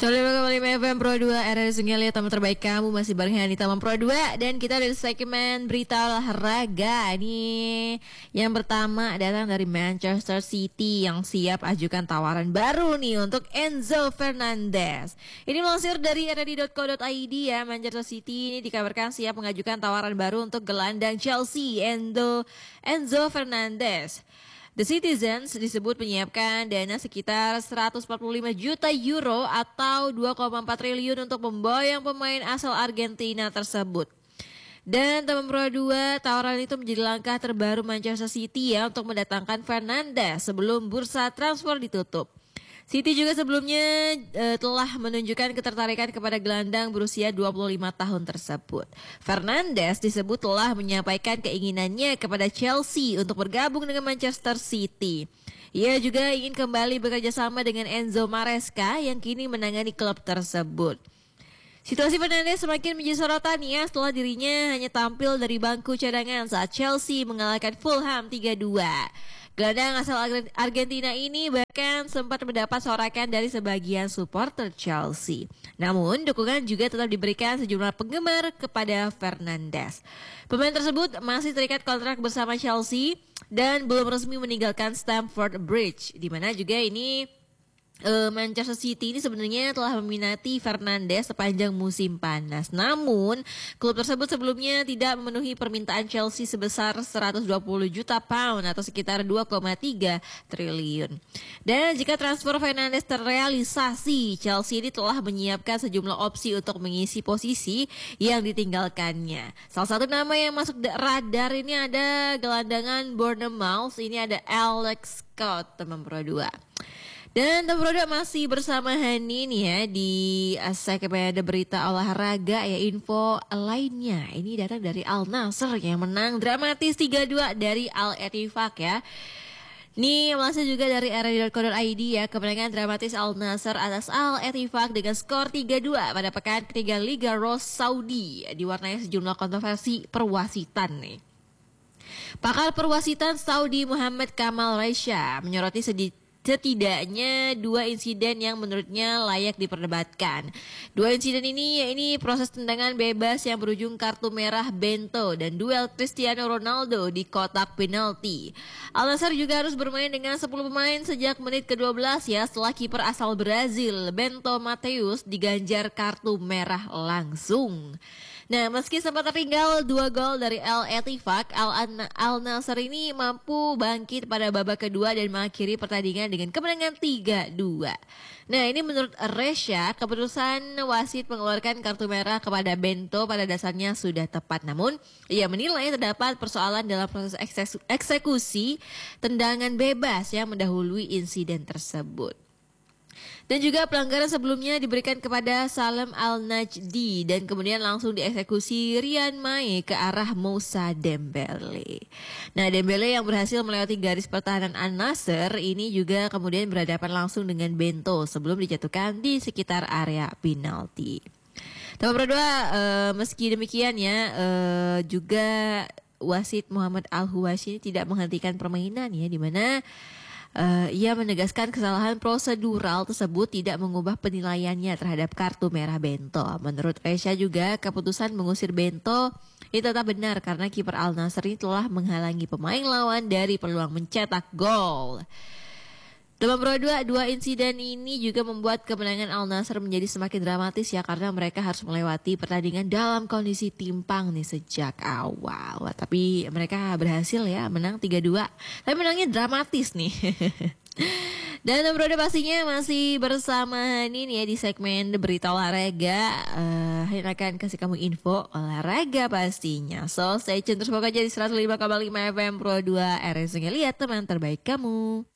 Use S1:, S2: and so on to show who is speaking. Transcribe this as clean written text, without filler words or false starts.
S1: 105,5 FM Pro 2 RRI Sungai Liat, teman terbaik kamu masih bareng di Taman Pro 2. Dan kita dari segmen berita olahraga. Ini yang pertama datang dari Manchester City yang siap ajukan tawaran baru nih untuk Enzo Fernandez. Ini melansir dari rri.co.id ya. Manchester City ini dikabarkan siap mengajukan tawaran baru untuk gelandang Chelsea Enzo Fernandez. The Citizens disebut menyiapkan dana sekitar 145 juta euro atau 2,4 triliun untuk memboyong pemain asal Argentina tersebut. Dan teman Pro 2, tawaran itu menjadi langkah terbaru Manchester City ya untuk mendatangkan Fernandes sebelum bursa transfer ditutup. City juga sebelumnya telah menunjukkan ketertarikan kepada gelandang berusia 25 tahun tersebut. Fernandes disebut telah menyampaikan keinginannya kepada Chelsea untuk bergabung dengan Manchester City. Ia juga ingin kembali bekerja sama dengan Enzo Maresca yang kini menangani klub tersebut. Situasi Fernandes semakin menjadi sorotan ya setelah dirinya hanya tampil dari bangku cadangan saat Chelsea mengalahkan Fulham 3-2. Gelandang asal Argentina ini bahkan sempat mendapat sorakan dari sebagian supporter Chelsea. Namun dukungan juga tetap diberikan sejumlah penggemar kepada Fernandes. Pemain tersebut masih terikat kontrak bersama Chelsea dan belum resmi meninggalkan Stamford Bridge, di mana juga ini Manchester City ini sebenarnya telah meminati Fernandes sepanjang musim panas. Namun, klub tersebut sebelumnya tidak memenuhi permintaan Chelsea sebesar 120 juta pound atau sekitar 2,3 triliun. Dan jika transfer Fernandes terrealisasi, Chelsea ini telah menyiapkan sejumlah opsi untuk mengisi posisi yang ditinggalkannya. Salah satu nama yang masuk radar ini ada gelandangan Bournemouth, ini ada Alex Scott, teman Pro 2. Dan teman Pro 2 masih bersama Hani nih ya di segmen berita olahraga ya, info lainnya. Ini datang dari Al Nassr yang menang dramatis 3-2 dari Al Ettifaq ya. Ini melansir juga dari rri.co.id ya, kemenangan dramatis Al Nassr atas Al Ettifaq dengan skor 3-2 pada pekan ketiga Liga Ros Saudi diwarnai sejumlah kontroversi perwasitan nih. Pakar perwasitan Saudi Muhammad Kamal Resha menyoroti setidaknya dua insiden yang menurutnya layak diperdebatkan. Dua insiden ini yakni proses tendangan bebas yang berujung kartu merah Bento dan duel Cristiano Ronaldo di kotak penalti. Al Nassr juga harus bermain dengan 10 pemain sejak menit ke-12 ya, setelah kiper asal Brazil Bento Mateus diganjar kartu merah langsung. Nah, meski sempat tertinggal 2 gol dari Al Ettifaq, Al Nassr ini mampu bangkit pada babak kedua dan mengakhiri pertandingan dengan kemenangan 3-2. Nah, ini menurut Resha, keputusan wasit mengeluarkan kartu merah kepada Bento pada dasarnya sudah tepat. Namun, ia menilai terdapat persoalan dalam proses eksekusi tendangan bebas yang mendahului insiden tersebut. Dan juga pelanggaran sebelumnya diberikan kepada Salem Al-Najdi dan kemudian langsung dieksekusi Riyad Mahrez ke arah Moussa Dembele. Nah, Dembele yang berhasil melewati garis pertahanan Al Nassr ini juga kemudian berhadapan langsung dengan Bento sebelum dijatuhkan di sekitar area penalti. Teman Pro 2, meski demikian ya, juga wasit Muhammad Al-Huwashi tidak menghentikan permainan ya, di mana ia menegaskan kesalahan prosedural tersebut tidak mengubah penilaiannya terhadap kartu merah Bento. Menurut Resha juga keputusan mengusir Bento itu tetap benar karena kiper Al Nassr ini telah menghalangi pemain lawan dari peluang mencetak gol. Dalam Pro 2, dua insiden ini juga membuat kemenangan Al Nassr menjadi semakin dramatis ya, karena mereka harus melewati pertandingan dalam kondisi timpang nih sejak awal. Wah, tapi mereka berhasil ya menang 3-2. Tapi menangnya dramatis nih. Dan Pro 2 pastinya masih bersama Hani ya di segmen berita olahraga. Hani akan kasih kamu info olahraga pastinya. So stay tune terus pokoknya di 105,5 FM Pro 2 RRI Sungai Liat, teman terbaik kamu.